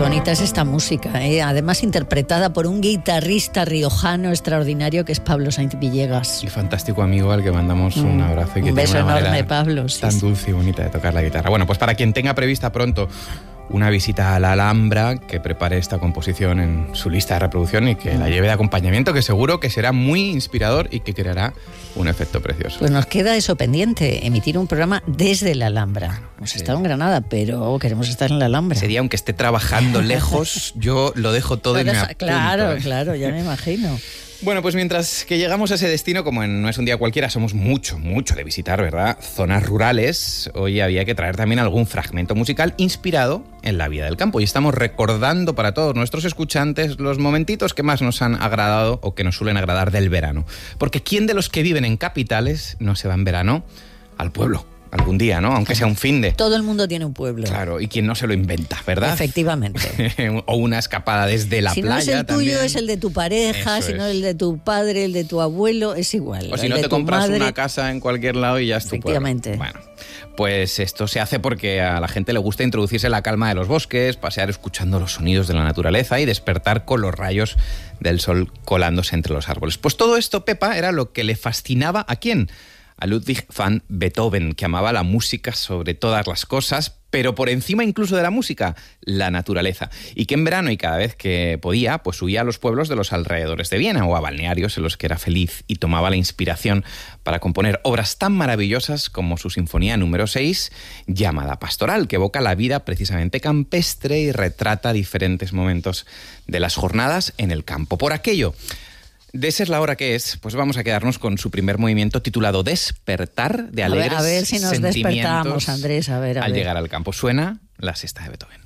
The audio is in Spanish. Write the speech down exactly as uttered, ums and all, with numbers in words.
bonita es esta música, ¿eh? Además interpretada por un guitarrista riojano extraordinario que es Pablo Sainz Villegas. Y fantástico amigo al que mandamos un Mm, abrazo y que un beso tiene una enorme, manera Pablo. Sí, tan sí. dulce y bonita de tocar la guitarra. Bueno, pues para quien tenga prevista pronto una visita a la Alhambra, que prepare esta composición en su lista de reproducción y que la lleve de acompañamiento, que seguro que será muy inspirador y que creará un efecto precioso. Pues nos queda eso pendiente, emitir un programa desde la Alhambra. Hemos sí. estado en Granada, pero queremos estar en la Alhambra. Ese día, aunque esté trabajando lejos, yo lo dejo todo Lo y me deja- apunto, Claro, ¿eh? claro, ya me imagino. Bueno, pues mientras que llegamos a ese destino, como en No es un día cualquiera, somos mucho, mucho de visitar, ¿verdad? Zonas rurales. Hoy había que traer también algún fragmento musical inspirado en la vida del campo. Y estamos recordando para todos nuestros escuchantes los momentitos que más nos han agradado o que nos suelen agradar del verano. Porque ¿quién de los que viven en capitales no se va en verano al pueblo? Algún día, ¿no? Aunque sea un finde. Todo el mundo tiene un pueblo. Claro, y quien no se lo inventa, ¿verdad? Efectivamente. O una escapada desde la si playa no es el tuyo, también. es el de tu pareja, Eso si no es. el de tu padre, el de tu abuelo, es igual. O si el no de te tu compras madre. una casa en cualquier lado y ya es tu pueblo. Efectivamente. Bueno, pues esto se hace porque a la gente le gusta introducirse en la calma de los bosques, pasear escuchando los sonidos de la naturaleza y despertar con los rayos del sol colándose entre los árboles. Pues todo esto, Pepa, era lo que le fascinaba ¿a quién? A Ludwig van Beethoven, que amaba la música sobre todas las cosas, pero por encima incluso de la música, la naturaleza. Y que en verano y cada vez que podía, pues huía a los pueblos de los alrededores de Viena o a balnearios en los que era feliz y tomaba la inspiración para componer obras tan maravillosas como su Sinfonía número seis, llamada Pastoral, que evoca la vida precisamente campestre y retrata diferentes momentos de las jornadas en el campo. Por aquello de ser la hora que es, pues vamos a quedarnos con su primer movimiento titulado Despertar, de A ver, alegres a ver si nos sentimientos despertamos, Andrés, a ver, a al ver. llegar al campo. Suena la sexta de Beethoven.